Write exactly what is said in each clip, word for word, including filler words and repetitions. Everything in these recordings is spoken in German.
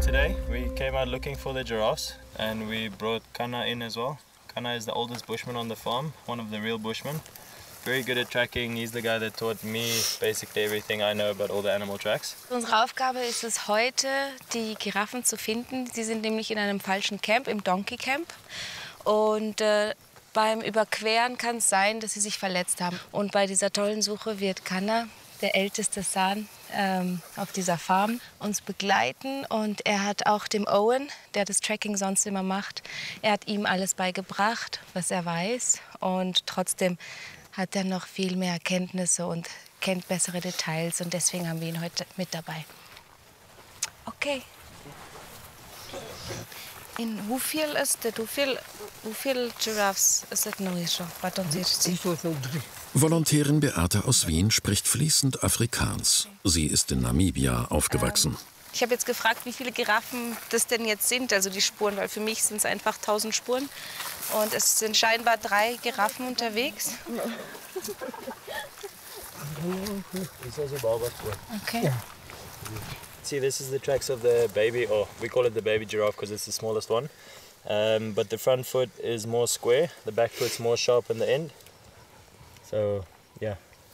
today we came out looking for the giraffes and we brought Kana in as well. Kana is the oldest bushman on the farm, one of the real bushmen. Very good at tracking. He's the guy that taught me basically everything I know about all the animal tracks. Unsere Aufgabe ist es heute, die Giraffen zu finden. Sie sind nämlich in einem falschen Camp, im Donkey Camp. Und äh, beim Überqueren kann es sein, dass sie sich verletzt haben. Und bei dieser tollen Suche wird Kana, der älteste San ähm, auf dieser Farm, uns begleiten. Und er hat auch dem Owen, der das Tracking sonst immer macht, er hat ihm alles beigebracht, was er weiß. Und trotzdem hat er noch viel mehr Erkenntnisse und kennt bessere Details. Und deswegen haben wir ihn heute mit dabei. Okay. In hoeveel is dit? Hoeveel, hoeveel giraffes is het nu hier zo? Wat ons hier ziet? Volontärin Beate aus Wien spricht fließend Afrikaans. Sie ist in Namibia aufgewachsen. Ich habe jetzt gefragt, wie viele Giraffen das denn jetzt sind, also die Spuren, weil für mich sind es einfach tausend Spuren. Und es sind scheinbar drei Giraffen unterwegs. Okay. See, this is the tracks of the baby, or we call it the baby giraffe because it's the smallest one. Um, but the front foot is more square, the back foot's more sharp in the end. So, yeah.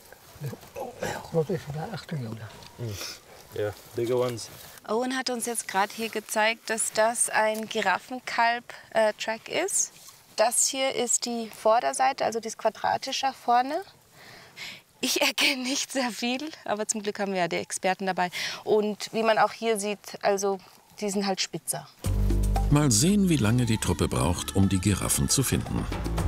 Mm. Yeah, bigger ones. Owen hat uns jetzt gerade hier gezeigt, dass das ein Giraffenkalb-Track äh, ist. Das hier ist die Vorderseite, also das Quadratische vorne. Ich erkenne nicht sehr viel, aber zum Glück haben wir ja die Experten dabei. Und wie man auch hier sieht, also die sind halt spitzer. Mal sehen, wie lange die Truppe braucht, um die Giraffen zu finden.